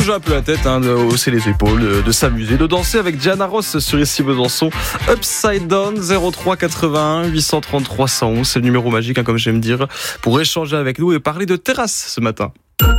bouger un peu la tête, de hausser les épaules, de s'amuser, de danser avec Diana Ross sur Ici Besançon. Upside Down, 03 81 833 111. C'est le numéro magique, comme j'aime dire, pour échanger avec nous et parler de terrasse ce matin.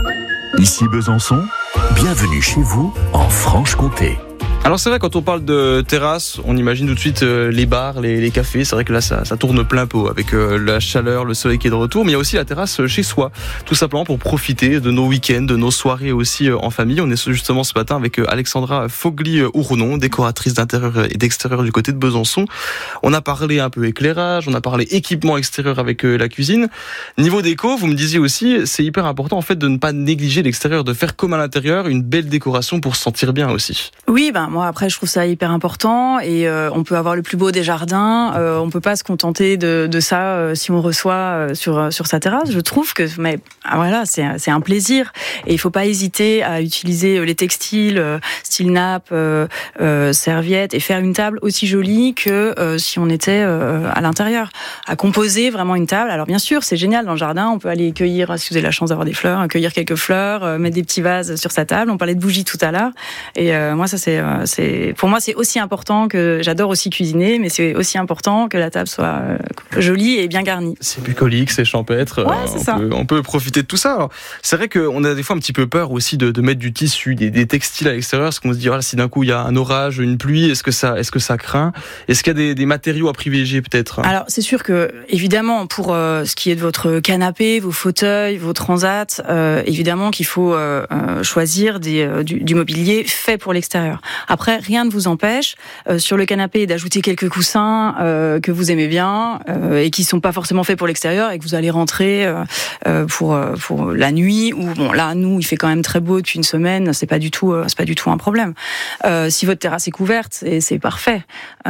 Ici Besançon, bienvenue chez vous en Franche-Comté. Alors c'est vrai, quand on parle de terrasse, on imagine tout de suite les bars, les cafés. C'est vrai que là ça tourne plein pot avec la chaleur, le soleil qui est de retour. Mais il y a aussi la terrasse chez soi, tout simplement pour profiter de nos week-ends, de nos soirées aussi en famille. On est justement ce matin avec Alexandra Fogli-Ournon, décoratrice d'intérieur et d'extérieur du côté de Besançon. On a parlé un peu éclairage, on a parlé équipement extérieur avec la cuisine. Niveau déco, vous me disiez aussi, c'est hyper important en fait de ne pas négliger l'extérieur, de faire comme à l'intérieur, une belle décoration pour se sentir bien aussi. Oui, moi après je trouve ça hyper important et on peut avoir le plus beau des jardins, on peut pas se contenter de ça si on reçoit sur sa terrasse. Je trouve que voilà, c'est un plaisir et il faut pas hésiter à utiliser les textiles style nappe, serviette et faire une table aussi jolie que si on était à l'intérieur, à composer vraiment une table. Alors bien sûr, c'est génial dans le jardin, on peut aller cueillir, si vous avez la chance d'avoir des fleurs, cueillir quelques fleurs, mettre des petits vases sur sa table. On parlait de bougies tout à l'heure et moi ça pour moi c'est aussi important, que j'adore aussi cuisiner, mais c'est aussi important que la table soit jolie et bien garnie. C'est bucolique, c'est champêtre. Ouais, c'est on peut profiter de tout ça. Alors, c'est vrai qu'on a des fois un petit peu peur aussi de mettre du tissu, des textiles à l'extérieur, parce qu'on se dit si d'un coup il y a un orage, une pluie, est-ce que ça craint? Est-ce qu'il y a des matériaux à privilégier peut-être? Alors c'est sûr que évidemment pour ce qui est de votre canapé, vos fauteuils, vos transats, évidemment qu'il faut choisir du mobilier fait pour l'extérieur. Après, rien ne vous empêche sur le canapé d'ajouter quelques coussins que vous aimez bien et qui sont pas forcément faits pour l'extérieur et que vous allez rentrer pour la nuit. Ou là, nous, il fait quand même très beau depuis une semaine. C'est pas du tout un problème. Si votre terrasse est couverte, c'est parfait.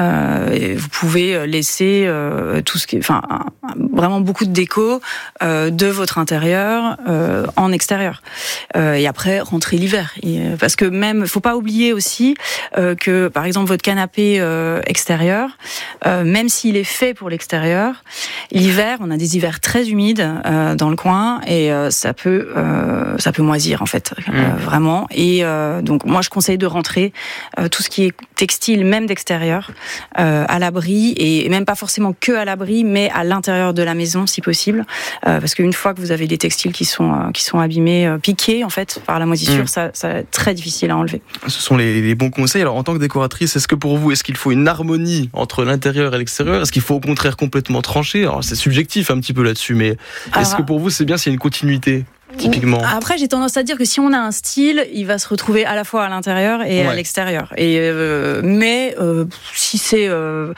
Et vous pouvez laisser tout ce qui, vraiment beaucoup de déco de votre intérieur en extérieur. Et après, rentrer l'hiver. Parce que même, faut pas oublier aussi que, par exemple, votre canapé extérieur, même s'il est fait pour l'extérieur, l'hiver, on a des hivers très humides dans le coin et ça peut moisir en fait, vraiment. Et donc, moi, je conseille de rentrer tout ce qui est textile, même d'extérieur, à l'abri et même pas forcément que à l'abri, mais à l'intérieur de la maison, si possible, parce qu'une fois que vous avez des textiles qui sont abîmés, piqués en fait par la moisissure, ça va être très difficile à enlever. Ce sont les bons conseils. Alors, en tant que décoratrice, est-ce que pour vous, est-ce qu'il faut une harmonie entre l'intérieur et l'extérieur? Est-ce qu'il faut au contraire complètement trancher? Alors, c'est subjectif un petit peu là-dessus, mais est-ce que pour vous, c'est bien s'il y a une continuité? Typiquement. Après, j'ai tendance à dire que si on a un style, il va se retrouver à la fois à l'intérieur et à l'extérieur. Et mais si c'est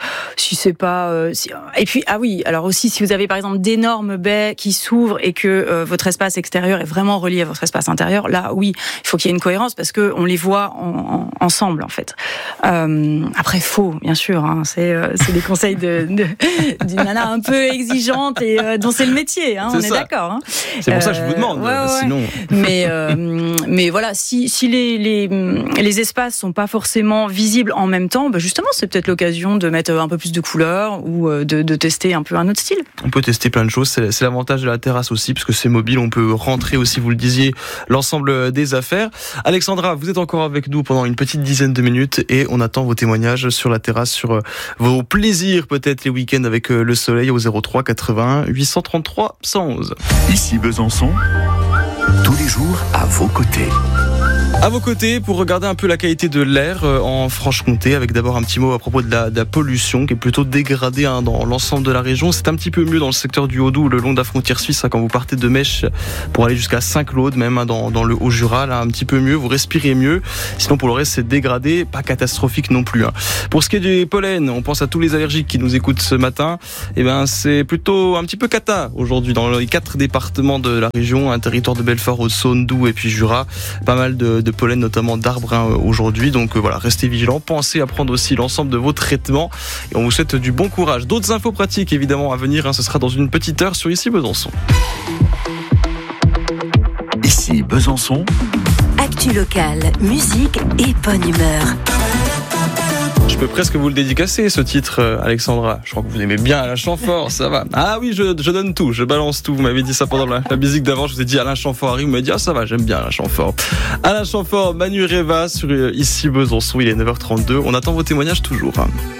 pas et puis alors aussi si vous avez par exemple d'énormes baies qui s'ouvrent et que votre espace extérieur est vraiment relié à votre espace intérieur, là oui, il faut qu'il y ait une cohérence parce que on les voit ensemble en fait. Après faux, bien sûr, c'est des conseils d'une nana un peu exigeante et dont c'est le métier, on est d'accord. C'est pour ça que je vous demande. Sinon... Mais voilà, si les espaces sont pas forcément visibles en même temps, justement, c'est peut-être l'occasion de mettre un peu plus de couleurs ou de tester un peu un autre style. On peut tester plein de choses. C'est l'avantage de la terrasse aussi, parce que c'est mobile. On peut rentrer aussi, vous le disiez, l'ensemble des affaires. Alexandra, vous êtes encore avec nous pendant une petite dizaine de minutes et on attend vos témoignages sur la terrasse, sur vos plaisirs peut-être les week-ends avec le soleil au 03 81 833 111. Ici Besançon, tous les jours à vos côtés. À vos côtés, pour regarder un peu la qualité de l'air en Franche-Comté, avec d'abord un petit mot à propos de la pollution qui est plutôt dégradée dans l'ensemble de la région. C'est un petit peu mieux dans le secteur du Haut-Doubs, le long de la frontière suisse, quand vous partez de Mèche pour aller jusqu'à Saint-Claude, même dans le Haut-Jura, là un petit peu mieux, vous respirez mieux. Sinon pour le reste c'est dégradé, pas catastrophique non plus. Pour ce qui est du pollen, on pense à tous les allergiques qui nous écoutent ce matin. C'est plutôt un petit peu cata aujourd'hui dans les 4 départements de la région, un territoire de Belfort, Haute-Saône, Doubs et puis Jura. Pas mal de pollen, notamment d'arbres aujourd'hui. Donc voilà, restez vigilants. Pensez à prendre aussi l'ensemble de vos traitements. Et on vous souhaite du bon courage. D'autres infos pratiques évidemment à venir. Ce sera dans une petite heure sur Ici Besançon. Ici Besançon. Actu locale, musique et bonne humeur. Je peux presque vous le dédicacer, ce titre, Alexandra. Je crois que vous aimez bien Alain Chamfort, ça va. Ah oui, je donne tout, je balance tout. Vous m'avez dit ça pendant la musique d'avant. Je vous ai dit Alain Chamfort arrive. Vous m'avez dit, ah ça va, j'aime bien Alain Chamfort. Alain Chamfort, Manu Reva sur Ici Besançon. Il est 9h32. On attend vos témoignages toujours.